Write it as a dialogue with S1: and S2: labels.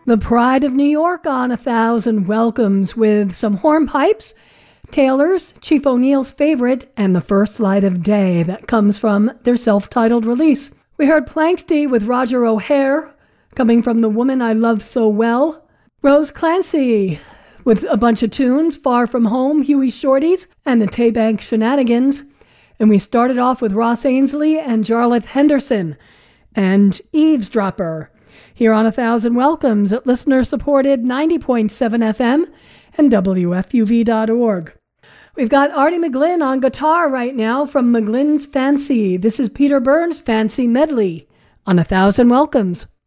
S1: The Pride of New York on 1,000 Welcomes with some hornpipes, Taylor's, Chief O'Neill's favorite, and The First Light of Day that comes from their self-titled release. We heard Planxty with Roger O'Hare, coming from The Woman I Love So Well. Rose Clancy with a bunch of tunes, Far From Home, Huey Shorties, and the Taybank Shenanigans. And we started off with Ross Ainsley and Jarlath Henderson and Eavesdropper. Here on 1,000 Welcomes at listener-supported 90.7 FM and WFUV.org. We've got Artie McGlynn on guitar right now from McGlynn's Fancy. This is Peter Burns' Fancy Medley on 1,000 Welcomes.